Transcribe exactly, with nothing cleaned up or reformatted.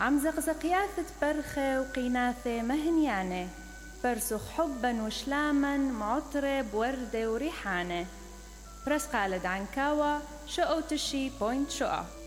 عم زقزقياثة برخة وقيناثة مهنيانة، برسخ حبا وشلاما معطرة بوردة وريحانة. برس قالد عنكاوة شقو تشي بوينت شقا.